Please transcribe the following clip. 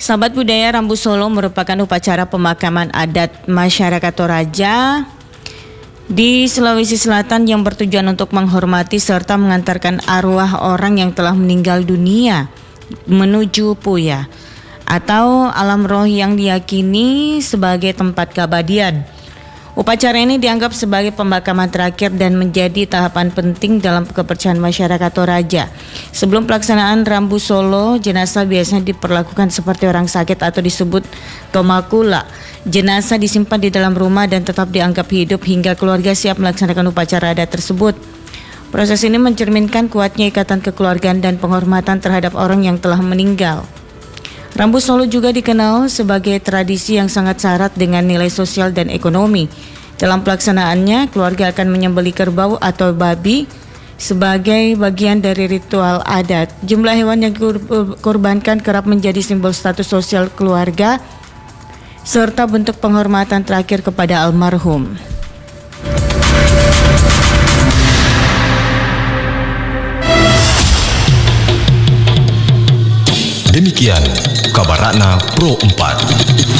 Sahabat budaya, Rambu Solo merupakan upacara pemakaman adat masyarakat Toraja di Sulawesi Selatan yang bertujuan untuk menghormati serta mengantarkan arwah orang yang telah meninggal dunia menuju Puya atau alam roh yang diyakini sebagai tempat keabadian. Upacara ini dianggap sebagai pemakaman terakhir dan menjadi tahapan penting dalam kepercayaan masyarakat Toraja. Sebelum pelaksanaan Rambu Solo, jenazah biasanya diperlakukan seperti orang sakit atau disebut tomakula. Jenazah disimpan di dalam rumah dan tetap dianggap hidup hingga keluarga siap melaksanakan upacara adat tersebut. Proses ini mencerminkan kuatnya ikatan kekeluargaan dan penghormatan terhadap orang yang telah meninggal. Rambu Solo juga dikenal sebagai tradisi yang sangat syarat dengan nilai sosial dan ekonomi. Dalam pelaksanaannya, keluarga akan menyembelih kerbau atau babi sebagai bagian dari ritual adat. Jumlah hewan yang dikorbankan kerap menjadi simbol status sosial keluarga serta bentuk penghormatan terakhir kepada almarhum. Demikian kabar Ratna Pro 4.